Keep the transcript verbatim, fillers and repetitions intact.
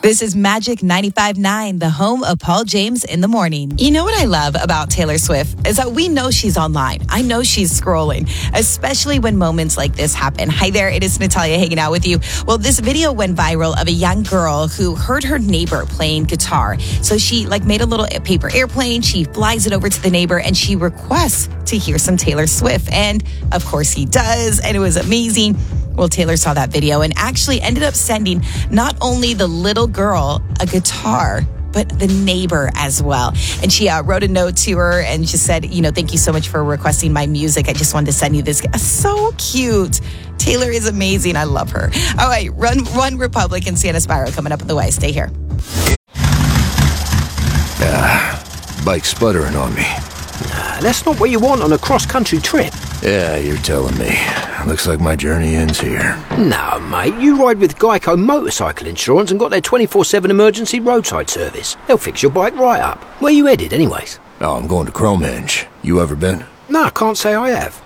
This is Magic ninety-five point nine, the home of Paul James in the morning. You know what I love about Taylor Swift is that we know she's online. I know she's scrolling, especially when moments like this happen. Hi there, it is Natalia hanging out with you. Well, this video went viral of a young girl who heard her neighbor playing guitar. So she like made a little paper airplane. She flies it over to the neighbor and she requests to hear some Taylor Swift. And of course he does. And it was amazing. Well, Taylor saw that video and actually ended up sending not only the little girl a guitar, but the neighbor as well. And she uh, wrote a note to her and just said, you know, thank you so much for requesting my music. I just wanted to send you this. So cute. Taylor is amazing. I love her. All right, Run One Republic and Santa Spyro coming up on the way. Stay here. Ah, bike's sputtering on me. Nah, that's not what you want on a cross-country trip. Yeah, you're telling me. Looks like my journey ends here. No, mate, you ride with Geico Motorcycle Insurance and got their twenty-four seven emergency roadside service. They'll fix your bike right up. Where you headed, anyways? Oh, I'm going to Chromehenge. You ever been? No, I can't say I have.